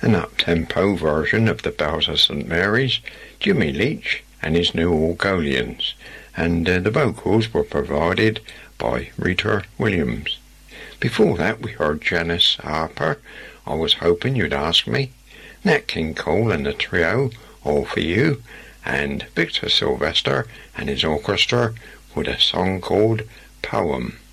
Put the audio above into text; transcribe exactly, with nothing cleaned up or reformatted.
an up-tempo version of the Bells of Saint Mary's, Jimmy Leach and his New Orgolians, and uh, the vocals were provided by Rita Williams. Before that we heard Janice Harper, I Was Hoping You'd Ask Me, Nat King Cole and the Trio, All For You, and Victor Sylvester and his orchestra with a song called Poem.